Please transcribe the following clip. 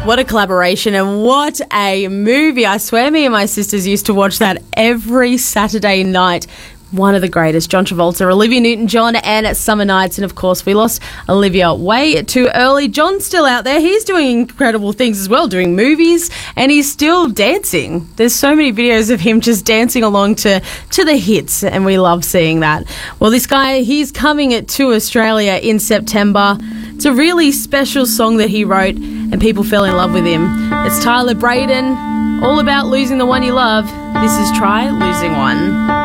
What a collaboration and what a movie. I swear me and my sisters used to watch that every Saturday night. One of the greatest. John Travolta, Olivia Newton-John and Summer Nights. And, of course, we lost Olivia way too early. John's still out there. He's doing incredible things as well, doing movies, and he's still dancing. There's so many videos of him just dancing along to the hits, and we love seeing that. Well, this guy, he's coming to Australia in September. It's a really special song that he wrote, and people fell in love with him. It's Tyler Braden, all about losing the one you love. This is Try Losing One.